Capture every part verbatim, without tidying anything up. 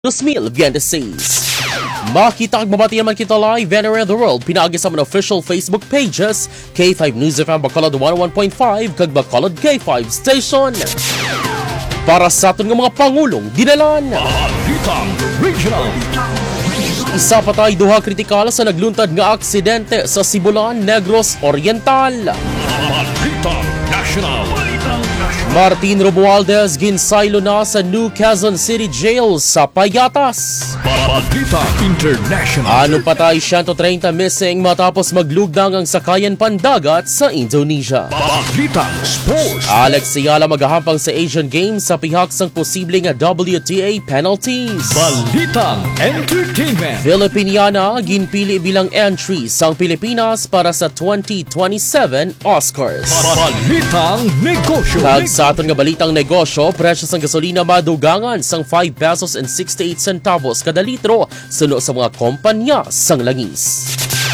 two mil twenty-six. Makita kag mabati man kita live and around the world pinaagi sa mga official Facebook pages K five News F M Bacolod one oh one point five kag Bacolod K five Station. Para sa aton nga mga pangulong dinalan. Balitang Regional. Isa patay duha kritikal sa nagluntad nga aksidente sa Sibulan, Negros Oriental. Balitang National. Martin Romualdez ginsaylo na sa New Quezon City Jail sa Payatas. Balitang International. Ano patay one hundred thirty missing matapos maglugdang ang sakayan pandagat sa Indonesia. Balitang Sports. Alex Ayala maghahampang sa Asian Games sa pihak sang posibleng W T A penalties. Balitang Entertainment. Filipiniana ginpili bilang entry sang Pilipinas para sa twenty twenty-seven Oscars. Balitang Negosyo. Kag sa aton nga balitang negosyo, presyo sang gasolina madugangan sang five pesos and sixty-eight centavos kada litro suno sa mga kompanya sang langis.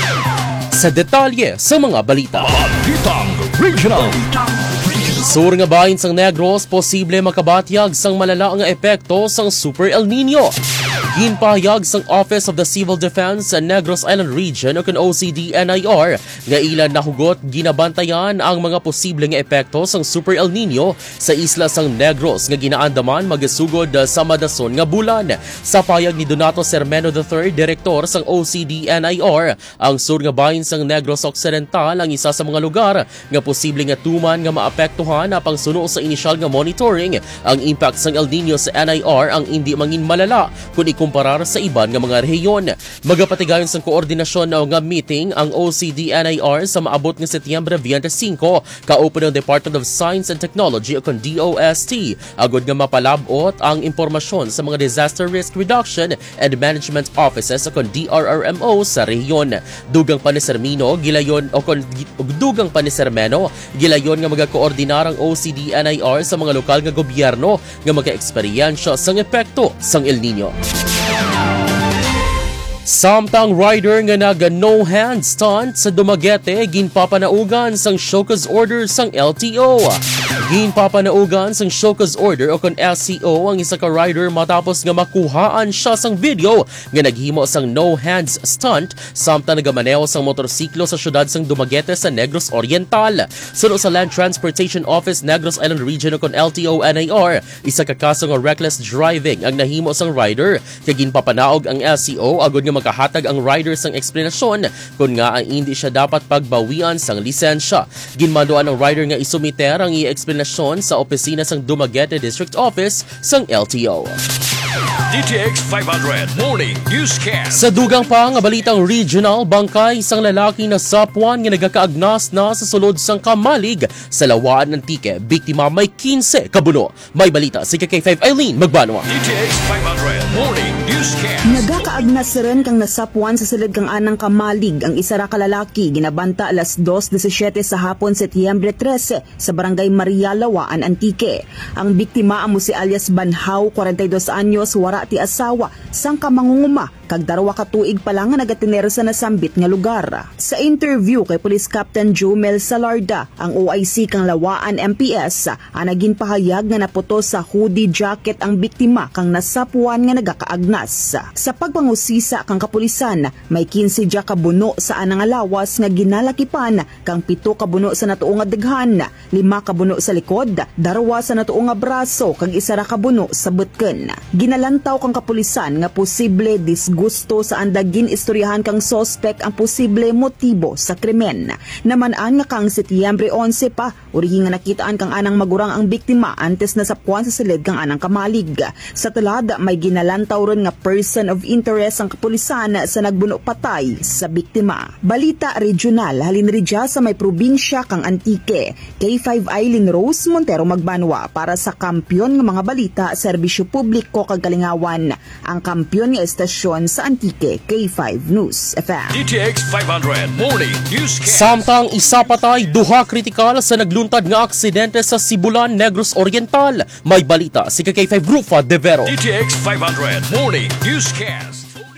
Sa detalye sa mga balita. Balitang Regional. Sur nga bahin sang Negros, posible makabatyag sang malala nga epekto sang Super El Nino. Ginpahayag sang Office of the Civil Defense sa Negros Island Region o kung O C D N I R nga ilan na hugot ginabantayan ang mga posible nga epekto sang Super El Nino sa isla sang Negros nga ginaandaman magasugod sa madason nga bulan. Sa payag ni Donato Sermeno the third, Direktor sang O C D N I R, ang sur nga bahin sang Negros Occidental ang isa sa mga lugar nga posible nga tuman nga maapektuhan apang suno sa inisyal nga monitoring. Ang impact sang El Nino sa N I R ang hindi mangin malala kung ikumparar sa iban nga mga rehiyon. Magapatigayon sang koordinasyon nga meeting ang O C D N I R sa maabot nga Setyembre twenty-five kaupan ng Department of Science and Technology o kung D O S T agud nga mapalabot ang impormasyon sa mga Disaster Risk Reduction and Management Offices o kung D R R M O sa rehiyon. Dugang pa ni Sermino gilayon o kung dugang pa ni Sermeno gilayon nga magakoordinar ang O C D N I R sa mga lokal nga gobyerno nga maka-eksperyensya sang epekto sang El Nino. Samtang rider nga naga no-hand stunt sa Dumaguete ginpapanaugan sang show cause order sang L T O. Ginpapanaugan sang show cause order o kon S C O ang isa ka rider matapos nga makuhaan siya sang video nga naghimo sang no-hands stunt samtang nagamaneo sang motorsiklo sa syudad sang Dumaguete sa Negros Oriental. Suno sa Land Transportation Office Negros Island Region o kon L T O N I R, isa ka kaso nga reckless driving ang nahimo sang rider kay ginpapanaog ang S C O agud nga makahatag ang rider sang eksplanasyon kung nga ang hindi siya dapat pagbawian sang lisensya. Ginmanduan ang rider nga isumiter ang i-eksplanasyon sa opisina sang Dumaguete District Office sang L T O. D T X five hundred Morning Newscast. Sa dugang pa nga balitang regional, bangkay isang lalaki na sapwan nga nagakaagnas na sa sulod sang Kamalig sa Lawaan ng Tike. Biktima may fifteen kabuno. May balita si K five Eileen Magbanwa. D T X five hundred Morning Newscast. Nagakaagnas rin kang nasapwan sa silid kang anang Kamalig ang isa ra ka lalaki ginabanta alas dos diecisiete sa hapon Setyembre trese sa barangay Maria Lawaan, Antique. Ang biktima amo si alias Banhaw, forty-dos anyos, wara ti asawa, sang kamangunguma, kag darwa ka tuig pa lang nga nagatinero sa nasambit nga lugar. Sa interview kay Police Captain Jumel Salarda, ang O I C kang Lawaan M P S, ang naging pahayag nga naputo sa hoodie jacket ang biktima kang nasapuan nga nagakaagnas. Sa pagpangusisa kang kapulisan, may fifteen ja kabuno sa anang alawas nga ginalakipan, kang pito kabuno sa natuo nga daghan, lima kabuno sa likod, darwa sa natuo nga braso, kag isa ra kabuno sa butken. Ginalantaw kang kapulisan nga posible disgusto sa andagin istoryahan kang sospek ang posible motibo sa krimen. Naman-an nga kang Setyembre onse pa, uri nga nakitaan kang anang magurang ang biktima antes na sapkuan sa silid kang anang Kamalig. Sa tulad, may ginalantaw rin nga person of interest ang kapulisan sa nagbuno patay sa biktima. Balita regional, halin ridya sa may probinsya kang Antique. K five Eileen Rose Montero Magbanwa para sa kampyon ng mga balita, serbisyo publiko kag kalingawan. Ang kampyon nga estasyon sa Antique, K five News F M. D T X five hundred Morning Newscast. Samtang isa patay duha kritikal sa nagluntad nga aksidente sa Sibulan, Negros Oriental. May balita si K five Rufa De Vero. D T X five hundred Morning Newscast.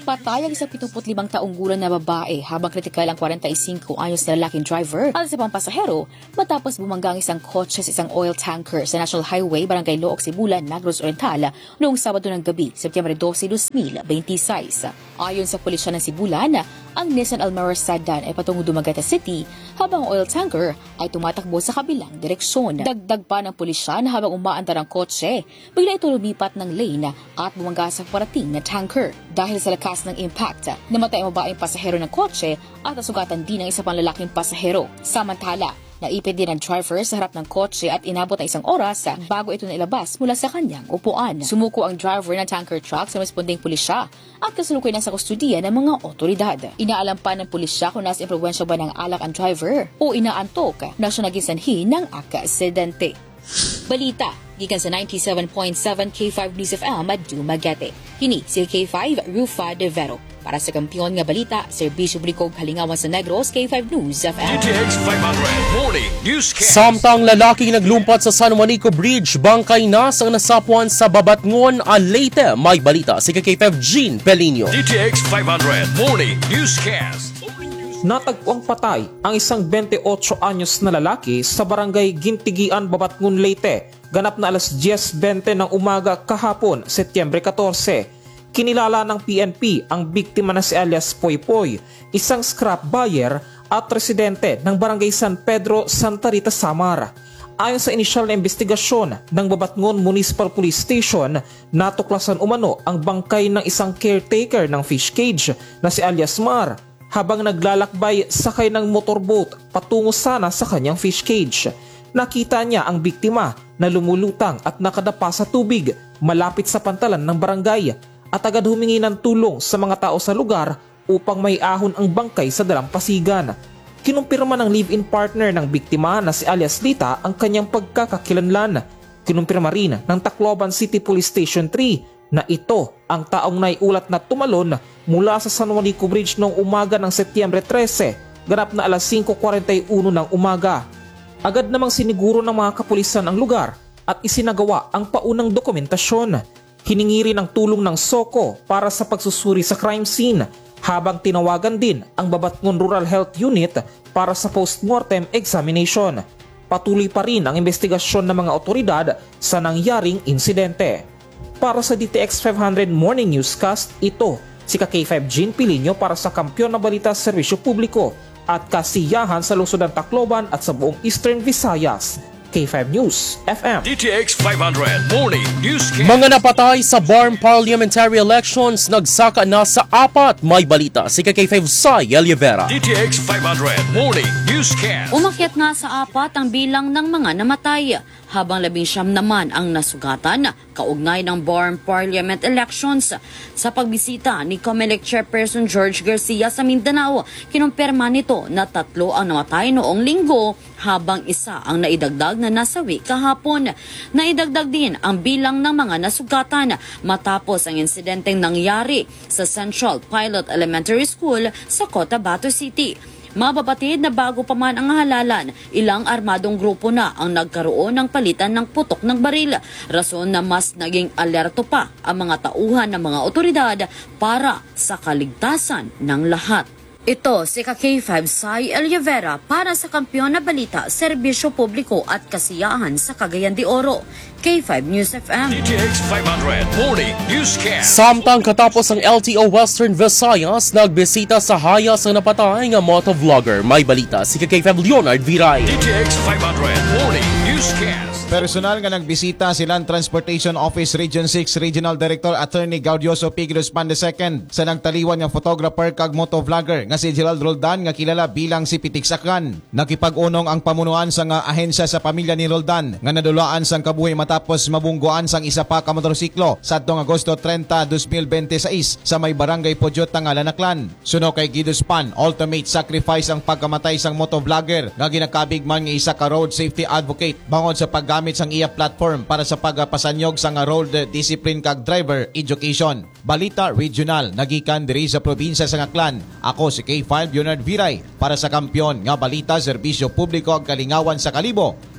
Napatay ang isang pituput limang taong gulang na babae habang kritikal ang forty-five anyos na lalaking driver at isa pang pasahero matapos bumangga ang isang kotse sa isang oil tanker sa National Highway, Barangay Looc, Sibulan, Negros Oriental noong Sabado ng gabi, Setyembre twelve, twenty twenty-six. Ayon sa pulisya ng Sibulan, ang Nissan Almera sedan ay patungong Dumaguete City habang ang oil tanker ay tumatakbo sa kabilang direksyon. Dagdag pa ng pulisya na habang umaandar ang kotse, bigla ito lumipat ng lane at bumangga sa parating na tanker. Dahil sa lakas ng impact, namatay ang babaeng pasahero ng kotse at nasugatan din ang isa pang lalaking pasahero. Samantala, naipit din ang driver sa harap ng kotse at inabot ang isang oras bago ito nailabas mula sa kanyang upuan. Sumuko ang driver ng tanker truck sa responding pulisya at kasalukuyan na sa kustudiya ng mga otoridad. Inaalam pa ng pulisya kung nasa impluwensya ba ng alak ang driver o inaantok na siya naging sanhi ng aksidente. Balita gikan sa ninety-seven point seven K five News F M at Dumaguete. Kini si K five Rufa De Vero. Para sa kampiyon nga balita, Serbisyo Publiko Halingawan sa Negros, K five News F M. D T X five hundred Morning Newscast. Samtang lalaking naglumpat sa San Juanico Bridge, bangkay na sang nasapuan sa Babatngon, Leyte. May balita si K five Gene Pelinio. D T X five hundred Morning Newscast. Natagpuang patay ang isang twenty-eight anyos na lalaki sa barangay Gintigian, Babatngon, Leyte. Ganap na alas diyes bente ng umaga kahapon, Setyembre fourteen. Kinilala ng P N P ang biktima na si alias Poy Poy, isang scrap buyer at residente ng barangay San Pedro, Santa Rita, Samar. Ayon sa inisyal na investigasyon ng Babatngon Municipal Police Station, natuklasan umano ang bangkay ng isang caretaker ng fish cage na si alias Mar habang naglalakbay sakay ng motorboat patungo sana sa kanyang fish cage. Nakita niya ang biktima na lumulutang at nakadapa sa tubig malapit sa pantalan ng barangay at agad humingi ng tulong sa mga tao sa lugar upang may ahon ang bangkay sa dalampasigan. Kinumpirma ng live-in partner ng biktima na si alias Lita ang kanyang pagkakakilanlan. Kinumpirma rin ng Tacloban City Police Station three na ito ang taong naiulat na tumalon mula sa San Juanico Bridge noong umaga ng Setyembre thirteen, ganap na alas five forty-one ng umaga. Agad namang siniguro ng mga kapulisan ang lugar at isinagawa ang paunang dokumentasyon. Hiningi rin ang tulong ng SOCO para sa pagsusuri sa crime scene habang tinawagan din ang Babatngon Rural Health Unit para sa post-mortem examination. Patuloy pa rin ang investigasyon ng mga otoridad sa nangyaring insidente. Para sa D T X five hundred Morning Newscast, ito si K five Gene Pelinio para sa Kampiyon na Balita Serbisyo Publiko at kasiyahan sa lungsod ng Tacloban at sa buong Eastern Visayas. K five News F M. D T X five hundred Morning Newscast. Mga napatay sa Barm Parliamentary Elections, nagsaka na sa apat. May balita si K five Sai Elivera. D T X five hundred Morning Newscast. Umakyat na sa apat ang bilang ng mga namatay, habang labing siyam naman ang nasugatan kaugnay ng Barm Parliament Elections. Sa pagbisita ni Comelec Chairperson George Garcia sa Mindanao, kinumpirma nito na tatlo ang namatay noong linggo habang isa ang naidagdag na nasawi kahapon. Naidagdag din ang bilang ng mga nasugatan matapos ang insidenteng nangyari sa Central Pilot Elementary School sa Cotabato City. Mababatid na bago pa man ang halalan, ilang armadong grupo na ang nagkaroon ng palitan ng putok ng baril. Rason na mas naging alerto pa ang mga tauhan ng mga otoridad para sa kaligtasan ng lahat. Ito si K five Sai Elivera para sa Kampiyon na Balita, Serbisyo Publiko at Kasiyahan sa Cagayan de Oro. K five News F M. D T X five hundred Morning Newscast. Samtang katapos ang L T O Western Visayas, nagbisita sa hayas ang napatay ng motovlogger. May balita si K five Leonard Viray. D T X five hundred Morning Newscast. Personal nga nagbisita si Land Transportation Office Region six Regional Director Attorney Gaudioso Pigros Pan the second sa nagtaliwan nga photographer kag motovlogger nga si Gerald Roldan nga kilala bilang si Pitik Sakran. Nakipag-unong ang pamunuan sa nga ahensya sa pamilya ni Roldan nga nadulaan sang kabuhi matapos mabungguan sang isa pa ka motorsiklo sa atong Agosto thirty, twenty twenty-six sa may barangay Podyot nga Lanaklan. Suno kay Guidos Pan, ultimate sacrifice ang pagkamatay sang motovlogger nga ginakabig man nga isa ka road safety advocate bangod sa paggamit sang iya platform para sa pagpasanyog sang road discipline kag driver education. Balita Regional nagikan diri sa probinsya sa Aklan. Ako si K five Leonard Viray para sa Kampiyon nga Balita Serbisyo Publiko ag Kalingawan sa Kalibo,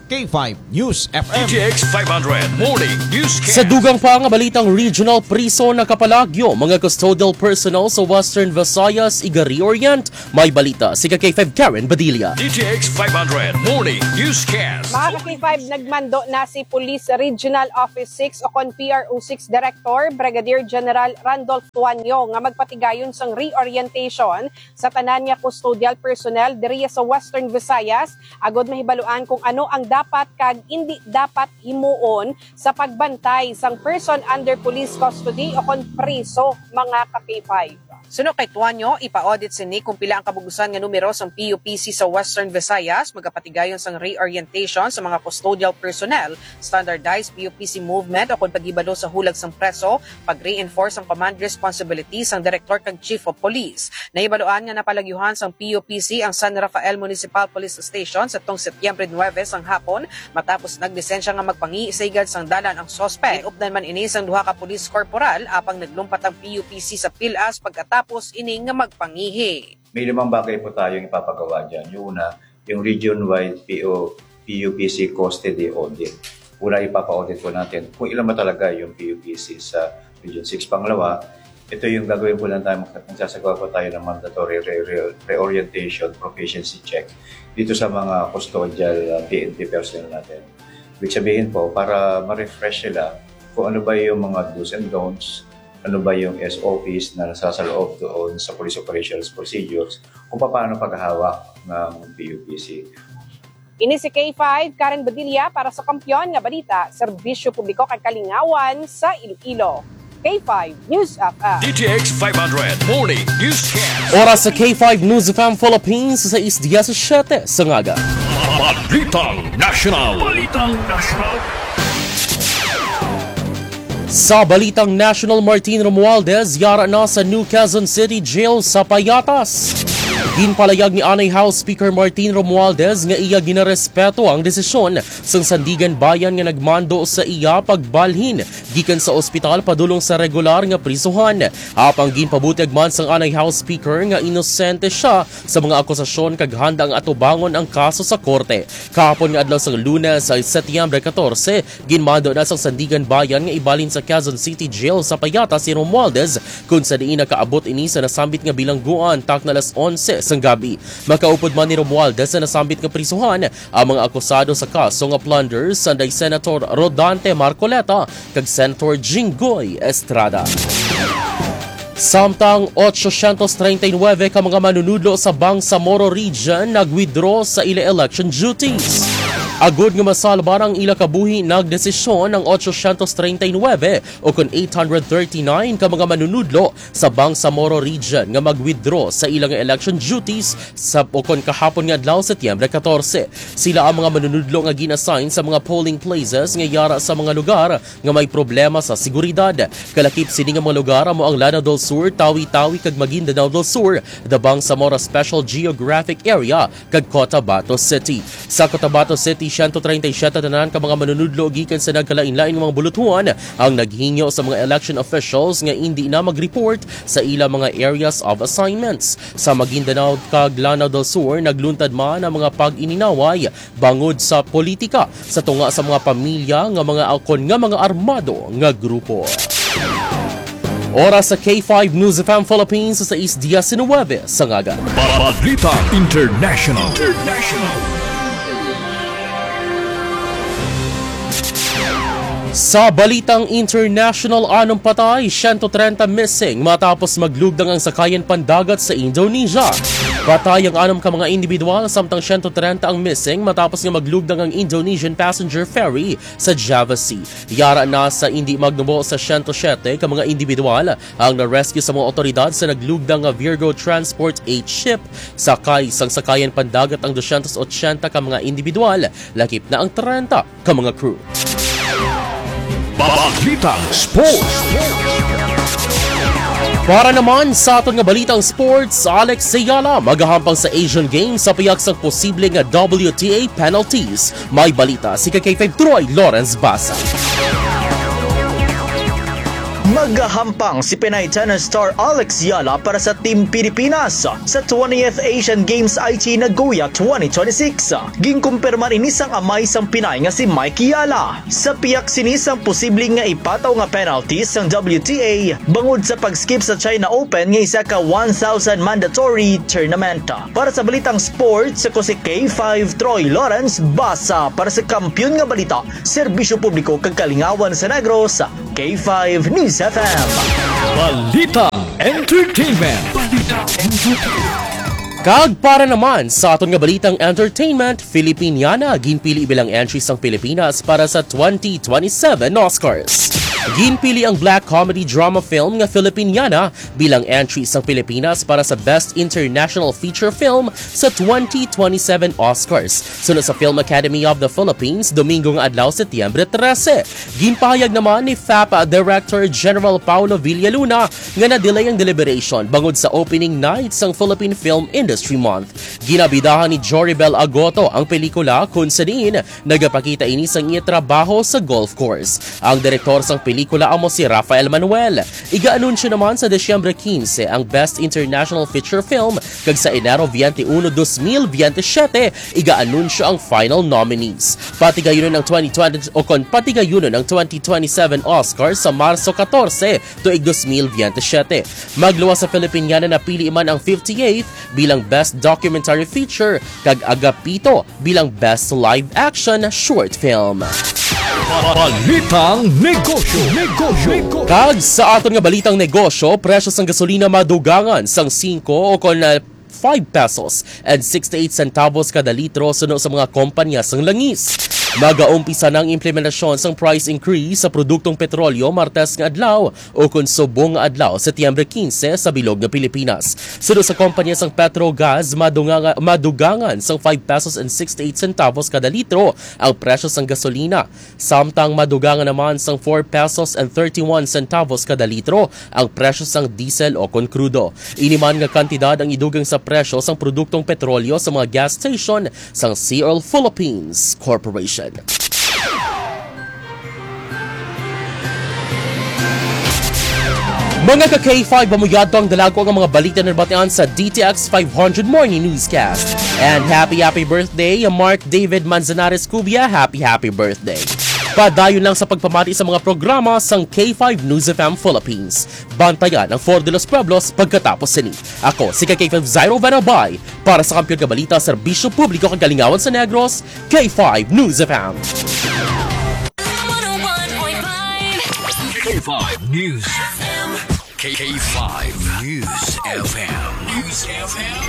K five News F M. D T X five hundred Morning Sa Newscast. dugang pa nga balitang regional priso na kapalagyo, mga custodial personnel sa Western Visayas iga-reorient. May balita si K five Karen Badilla. D T X five hundred Morning Newscast. Mga ka-K five, nagmando na si Police Regional Office six o kon P R O six Director Brigadier General Randolph Tuanyo nga magpatigayon sang reorientation sa tanan nga custodial personnel diriya sa Western Visayas agod mahibaluan kung ano ang dapat kag hindi dapat himuon sa pagbantay sang person under police custody o kon preso, mga ka-K five. Suno kay Tuanyo, ipa-audit sini kung pila ang kabugusan nga numero sang P U P C sa Western Visayas, magapatigayon sang reorientation sa mga custodial personnel, standardized P U P C movement o kung paghibalo sa hulag sang preso, pag-reinforce ang command responsibilities sang Director kag Chief of Police. Nahibaluan nga napalagyuhan sang P U P C ang San Rafael Municipal Police Station sa tong Setyembre nine sang hapon matapos naglisensya nga magpangiisigad sang dalan ang sospek. Updan man ini sang duha ka police corporal apang naglumpat ang P U P C sa Pilas pagkatapos tapos ini nga magpangihi. May limang bagay po tayong ipapagawa dyan. Yung una, yung region-wide P O, P U P C custody audit. Una, ipapa-audit po natin kung ilan ba talaga yung P U P C sa Region six. Pangalawa, ito yung gagawin po lang tayo, magsasagawa po tayo ng mandatory re- reorientation proficiency check dito sa mga custodial uh, P N P personnel natin. Ibig sabihin po, para ma-refresh sila kung ano ba yung mga do's and don'ts, ano ba yung S O Ps na nasasaloob doon sa police operations procedures kung paano paghahawak ng P U P C. Ini si K five, Karen Badilla para sa Kampiyon nga Balita, Serbisyo Publiko kag Kalingawan sa Iloilo. K five News F M. D T X five hundred Morning Newscast. Oras sa K five News F M Philippines sa is seven sa ngaga. Balitang National. Balitang National. Sa Balitang National, Martin Romualdez yara na sa New Quezon City Jail sa Payatas. Ginpalayag ni Anay House Speaker Martin Romualdez nga iya ginarespeto ang desisyon sang Sandigan Bayan nga nagmando sa iya pagbalhin gikan sa ospital padulong sa regular nga prisuhan. Apang ginpabutiag man sang Anay House Speaker nga inosente siya sa mga akusasyon kag handa ang atubangon ang kaso sa korte. Kahapon nga adlaw sang Lunes sa Setyembre fourteen, ginmando na sang Sandigan Bayan nga ibalhin sa Quezon City Jail sa Payatas si Romualdez kung sa diin nakaabot ini sa nasambit nga bilangguan tak na alas eleven sang gabi. Makaupod man ni Romualdez sa nasambit nga prisuhan ang mga akusado sa kaso nga plunder sanday Senator Rodante Marcoleta kag Senator Jinggoy Estrada. Samtang eight thirty-nine ka mga manunudlo sa Bangsamoro Region nag-withdraw sa ila election duties. Agod nga masalbar ang ila kabuhi nagdesisyon ng eight thirty-nine o kun eight thirty-nine ka mga manunudlo sa Bangsamoro Region nga mag-withdraw sa ilang election duties sa o kun kahapon nga adlaw Setyembre fourteen. Sila ang mga manunudlo nga ginassign sa mga polling places nga yara sa mga lugar nga may problema sa seguridad. Kalakip sini nga mga lugar mo ang Lanao del Sur, Tawi-Tawi kag Maguindanao del Sur, the Bangsamoro Special Geographic Area kag Cotabato City. Sa Cotabato City, one thirty-seven tanan ka mga manunudlo gikan sa nagkalain-lain nga mga bulutuhan ang naghinyo sa mga election officials nga hindi na mag-report sa ilang mga areas of assignments. Sa Maguindanao kag Lanao del Sur, nagluntad man ang mga pag-ininaway bangod sa politika sa tunga sa mga pamilya nga mga akon nga mga armado nga grupo. Oras sa K five News F M Philippines sa is nineteen sa ngaga. Balitang International. International. Sa Balitang International, anong patay, one thirty missing matapos maglugdang ang sakayan pandagat sa Indonesia. Patay ang anam ka mga individual samtang one thirty ang missing matapos nga maglugdang ang Indonesian passenger ferry sa Java Sea. Yara na sa hindi magnubo sa one oh seven ka mga individual ang na-rescue sa mga otoridad sa naglugdang nga Virgo Transport eight ship. Sakay sang sakayan pandagat ang two eighty ka mga individual, lakip na ang thirty ka mga crew. Balitang Sports. Para naman sa aton nga balitang sports, Alex Sayala magahampang sa Asian Games sa payak sa posible nga W T A penalties. May balita si K five Troy Lawrence Basa. Maghahampang si Pinay tennis star Alex Yala para sa Team Pilipinas sa twentieth Asian Games I T Nagoya twenty twenty-six. Ginkumpirma rin isang amay sang Pinay nga si Mike Yala. Sa piyak sinisang posibleng nga ipataw nga penalties sang W T A bangod sa pag-skip sa China Open nga isa ka one thousand mandatory tournament. Para sa balitang sports, ako si K five Troy Lawrence basa para sa kampyon nga balita, serbisyo publiko kag kalingawan sa Negros, K five News F M. Balita Entertainment. Balita Entertainment. Kag para naman sa aton nga balitang entertainment, Filipiniana ginpili bilang entry sang Pilipinas para sa twenty twenty-seven Oscars. Ginpili ang black comedy drama film nga Filipiniana bilang entry sang Pilipinas para sa Best International Feature Film sa twenty twenty-seven Oscars. Sunod sa Film Academy of the Philippines, Domingo nga adlaw Setyembre thirteen. Ginpahayag naman ni F A P Director General Paulo Villaluna nga na-delay ang deliberation bangod sa opening night sang Philippine Film Industry Month. Ginabidahan ni Joribel Agoto ang pelikula kung saan nagapakita ini sang iya trabaho sa golf course. Ang direktor sang pelikula amo si Rafael Manuel. Iga-anunsyo naman sa Desyembre quince ang Best International Feature Film kag sa Enero twenty-one, twenty twenty-seven iga-anunsyo ang final nominees. Patigayunon ng twenty twenty o kon patigayunon ng twenty twenty-seven Oscars sa Marso fourteen tuig twenty twenty-seven. Magluwas sa Filipiniana na pili man ang fifty-eighth bilang Best Documentary Feature kag Agapito bilang Best Live Action Short Film. Balitang negosyo, negosyo. Kag sa aton nga balitang negosyo, presyo sang gasolina madugangan sang five o kon uh, five pesos and sixty-eight centavos kada litro suno sa mga kompanya sang langis. Mag-aumpisa ng implementasyon sang price increase sa produktong petrolyo Martes nga adlaw o kon subong nga adlaw Setyembre quince sa bilog nga Pilipinas. Sunod sa kompanya sang Petrogas, maduganga, madugangan sang five pesos and sixty-eight centavos kada litro ang presyo sang gasolina. Samtang madugangan naman sang four pesos and thirty-one centavos kada litro ang presyo sang diesel o kon krudo. Iniman nga kantidad ang idugang sa presyo sang produktong petrolyo sa mga gas station sang Sea Oil Philippines Corporation. Mga ka-K five, bamuyado ang dalago ang mga balita na batian sa D T X five hundred Morning Newscast. And happy happy birthday, Mark David Manzanares Cubia. Happy happy birthday. Padayon lang sa pagpamati sa mga programa sang K five News F M Philippines. Bantayan ang For de los Pueblos pagkatapos sini. Ako si K five Zyro Vanabay para sa kampiyon ka balita, serbisyo publiko kag kalingawan sa Negros, K five News F M. K five News F M. K five News F M. News F M.